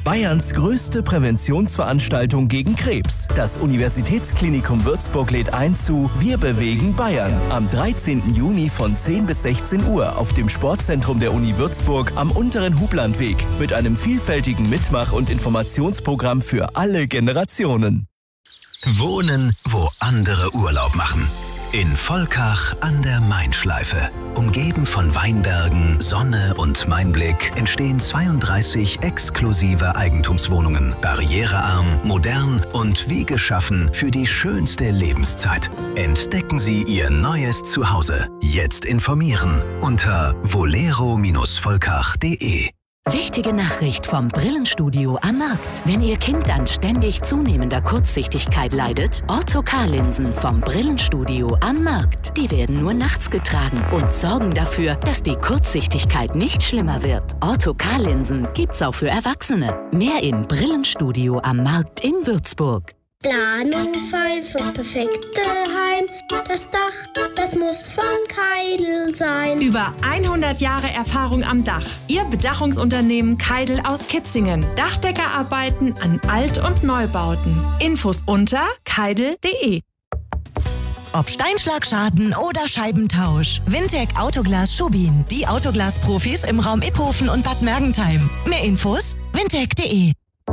Bayerns größte Präventionsveranstaltung gegen Krebs. Das Universitätsklinikum Würzburg lädt ein zu Wir bewegen Bayern am 13. Juni von 10 bis 16 Uhr auf dem Sportzentrum der Uni Würzburg am unteren Hublandweg mit einem vielfältigen Mitmach- und Informationsprogramm für alle Generationen. Wohnen, wo andere Urlaub machen. In Volkach an der Main-Schleife. Umgeben von Weinbergen, Sonne und Mainblick entstehen 32 exklusive Eigentumswohnungen. Barrierearm, modern und wie geschaffen für die schönste Lebenszeit. Entdecken Sie Ihr neues Zuhause. Jetzt informieren unter volero-volkach.de. Wichtige Nachricht vom Brillenstudio am Markt. Wenn Ihr Kind an ständig zunehmender Kurzsichtigkeit leidet, Ortho-K-Linsen vom Brillenstudio am Markt. Die werden nur nachts getragen und sorgen dafür, dass die Kurzsichtigkeit nicht schlimmer wird. Ortho-K-Linsen gibt's auch für Erwachsene. Mehr im Brillenstudio am Markt in Würzburg. Planung fein fürs perfekte Heim. Das Dach, das muss von Keidel sein. Über 100 Jahre Erfahrung am Dach. Ihr Bedachungsunternehmen Keidel aus Kitzingen. Dachdeckerarbeiten an Alt- und Neubauten. Infos unter keidel.de. Ob Steinschlagschaden oder Scheibentausch. Wintec Autoglas Schubin. Die Autoglas-Profis im Raum Iphofen und Bad Mergentheim. Mehr Infos wintec.de.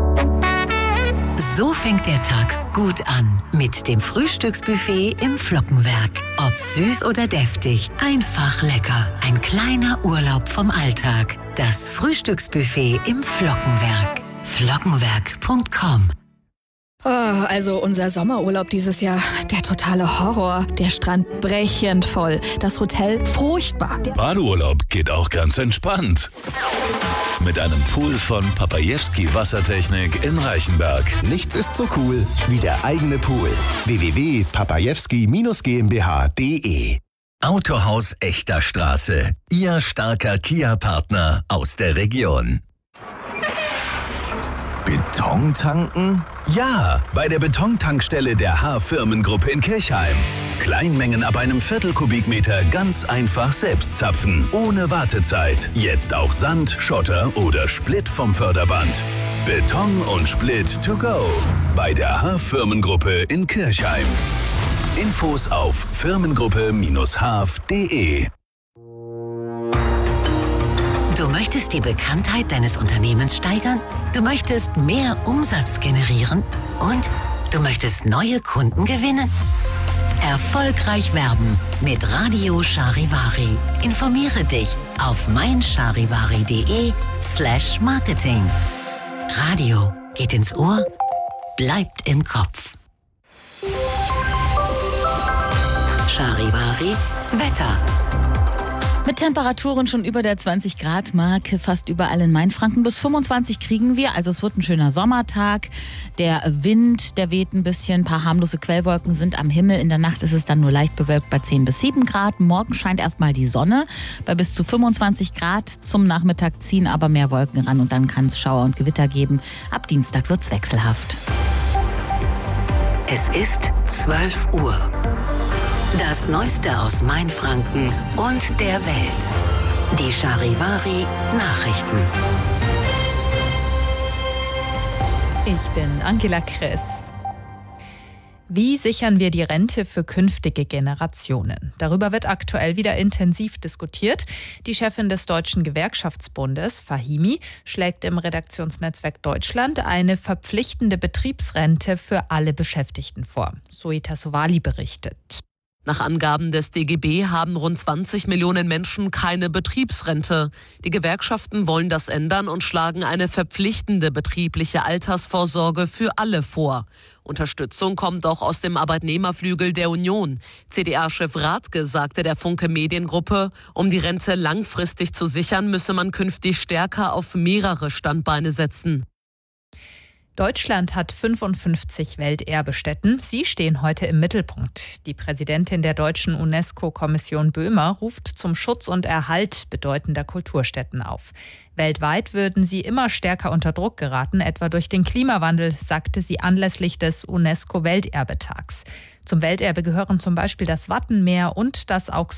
So fängt der Tag gut an mit dem Frühstücksbuffet im Flockenwerk. Ob süß oder deftig, einfach lecker. Ein kleiner Urlaub vom Alltag. Das Frühstücksbuffet im Flockenwerk. Flockenwerk.com. Also unser Sommerurlaub dieses Jahr, der totale Horror. Der Strand brechend voll, das Hotel furchtbar. Badeurlaub geht auch ganz entspannt. Mit einem Pool von Papajewski Wassertechnik in Reichenberg. Nichts ist so cool wie der eigene Pool. www.papajewski-GmbH.de. Autohaus Echter Straße. Ihr starker Kia-Partner aus der Region. Beton tanken? Ja, bei der Betontankstelle der H-Firmengruppe in Kirchheim. Kleinmengen ab einem Viertelkubikmeter ganz einfach selbst zapfen, ohne Wartezeit. Jetzt auch Sand, Schotter oder Split vom Förderband. Beton und Split to go. Bei der H-Firmengruppe in Kirchheim. Infos auf firmengruppe-haf.de. Du möchtest die Bekanntheit deines Unternehmens steigern? Du möchtest mehr Umsatz generieren? Und du möchtest neue Kunden gewinnen? Erfolgreich werben mit Radio Charivari. Informiere dich auf meincharivari.de/marketing. Radio geht ins Ohr, bleibt im Kopf. Charivari Wetter. Mit Temperaturen schon über der 20-Grad-Marke fast überall in Mainfranken. Bis 25 kriegen wir, also es wird ein schöner Sommertag. Der Wind, der weht ein bisschen, ein paar harmlose Quellwolken sind am Himmel. In der Nacht ist es dann nur leicht bewölkt bei 10 bis 7 Grad. Morgen scheint erstmal die Sonne bei bis zu 25 Grad. Zum Nachmittag ziehen aber mehr Wolken ran und dann kann es Schauer und Gewitter geben. Ab Dienstag wird's wechselhaft. Es ist 12 Uhr. Das Neueste aus Mainfranken und der Welt. Die Charivari Nachrichten. Ich bin Angela Kress. Wie sichern wir die Rente für künftige Generationen? Darüber wird aktuell wieder intensiv diskutiert. Die Chefin des Deutschen Gewerkschaftsbundes, Fahimi, schlägt im Redaktionsnetzwerk Deutschland eine verpflichtende Betriebsrente für alle Beschäftigten vor. Soita Sowali berichtet. Nach Angaben des DGB haben rund 20 Millionen Menschen keine Betriebsrente. Die Gewerkschaften wollen das ändern und schlagen eine verpflichtende betriebliche Altersvorsorge für alle vor. Unterstützung kommt auch aus dem Arbeitnehmerflügel der Union. CDA-Chef Rathke sagte der Funke Mediengruppe, um die Rente langfristig zu sichern, müsse man künftig stärker auf mehrere Standbeine setzen. Deutschland hat 55 Welterbestätten. Sie stehen heute im Mittelpunkt. Die Präsidentin der deutschen UNESCO-Kommission Böhmer ruft zum Schutz und Erhalt bedeutender Kulturstätten auf. Weltweit würden sie immer stärker unter Druck geraten, etwa durch den Klimawandel, sagte sie anlässlich des UNESCO-Welterbetags. Zum Welterbe gehören zum Beispiel das Wattenmeer und das